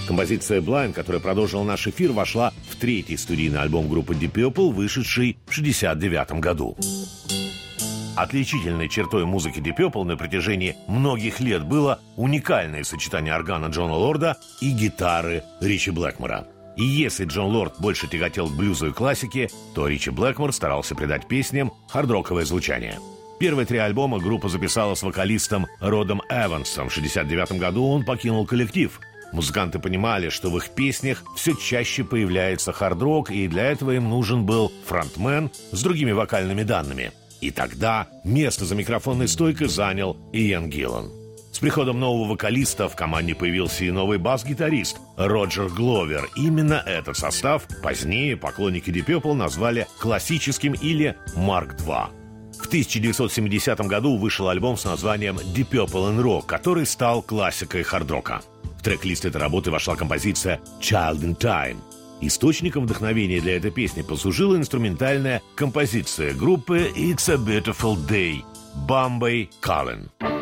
Композиция «Blind», которая продолжила наш эфир, вошла в третий студийный альбом группы Deep Purple, вышедший в 1969 году. Отличительной чертой музыки Deep Purple на протяжении многих лет было уникальное сочетание органа Джона Лорда и гитары Ричи Блэкмора. И если Джон Лорд больше тяготел к блюзу и классике, то Ричи Блэкмор старался придать песням хард-роковое звучание. Первые 3 альбома группа записала с вокалистом Родом Эвансом. В 1969 году он покинул коллектив. Музыканты понимали, что в их песнях все чаще появляется хард-рок, и для этого им нужен был фронтмен с другими вокальными данными. И тогда место за микрофонной стойкой занял Иэн Гиллан. С приходом нового вокалиста в команде появился и новый бас-гитарист Роджер Гловер. Именно этот состав позднее поклонники Deep Purple назвали классическим или Марк II. В 1970 году вышел альбом с названием Deep Purple and Rock, который стал классикой хард-рока. В трек-лист этой работы вошла композиция «Child in Time». Источником вдохновения для этой песни послужила инструментальная композиция группы «It's a Beautiful Day» Бамбей Каллен.